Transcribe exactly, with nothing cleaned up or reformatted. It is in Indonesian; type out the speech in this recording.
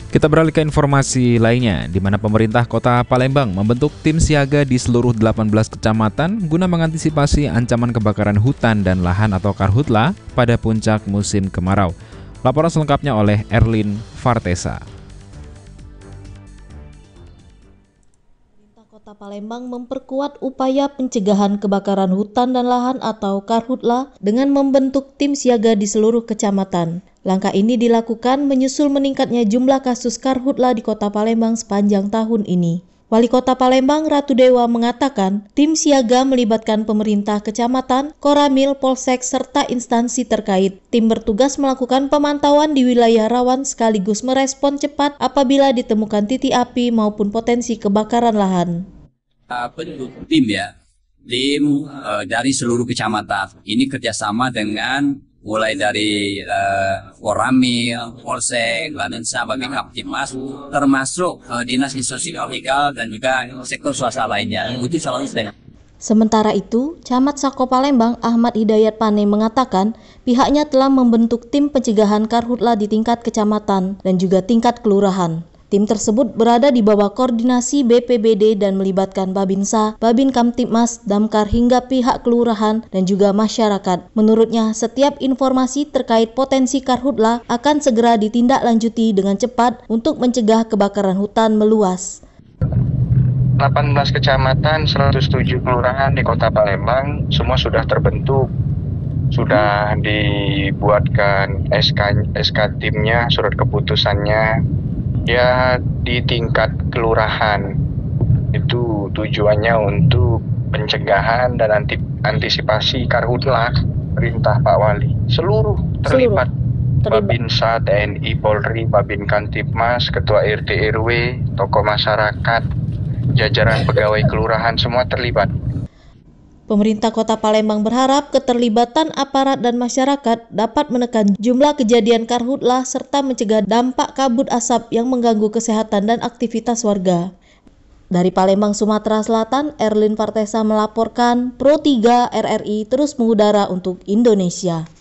Kita beralih ke informasi lainnya, di mana pemerintah Kota Palembang membentuk tim siaga di seluruh delapan belas kecamatan guna mengantisipasi ancaman kebakaran hutan dan lahan atau karhutla pada puncak musim kemarau. Laporan selengkapnya oleh Erlin Fartesa. Kota Palembang memperkuat upaya pencegahan kebakaran hutan dan lahan atau karhutla dengan membentuk tim siaga di seluruh kecamatan. Langkah ini dilakukan menyusul meningkatnya jumlah kasus karhutla di Kota Palembang sepanjang tahun ini. Wali Kota Palembang Ratu Dewa mengatakan, tim siaga melibatkan pemerintah kecamatan, Koramil, Polsek, serta instansi terkait. Tim bertugas melakukan pemantauan di wilayah rawan sekaligus merespon cepat apabila ditemukan titik api maupun potensi kebakaran lahan. Bentuk tim ya, tim uh, dari seluruh kecamatan. Ini kerjasama dengan mulai dari uh, Koramil, Polsek, Lanensa, Babin Kaptimas, termasuk uh, Dinas Sosial dan juga sektor swasta lainnya. Itu selalu saya. Sementara itu, Camat Sako Palembang Ahmad Hidayat Pane mengatakan pihaknya telah membentuk tim pencegahan karhutla di tingkat kecamatan dan juga tingkat kelurahan. Tim tersebut berada di bawah koordinasi B P B D dan melibatkan Babinsa, Babin Kamtibmas, Damkar hingga pihak kelurahan dan juga masyarakat. Menurutnya, setiap informasi terkait potensi karhutla akan segera ditindaklanjuti dengan cepat untuk mencegah kebakaran hutan meluas. delapan belas kecamatan, seratus tujuh kelurahan di Kota Palembang semua sudah terbentuk. Sudah dibuatkan S K S K timnya, surat keputusannya. Ya, di tingkat kelurahan itu tujuannya untuk pencegahan dan anti, antisipasi karhutla. Perintah Pak Wali seluruh terlibat, seluruh. Babinsa, T N I, Polri, Babin Kamtibmas, Ketua R T R W, tokoh masyarakat, jajaran pegawai kelurahan semua terlibat. Pemerintah Kota Palembang berharap keterlibatan aparat dan masyarakat dapat menekan jumlah kejadian karhutla serta mencegah dampak kabut asap yang mengganggu kesehatan dan aktivitas warga. Dari Palembang, Sumatera Selatan, Erlin Fartesa melaporkan Pro tiga R R I terus mengudara untuk Indonesia.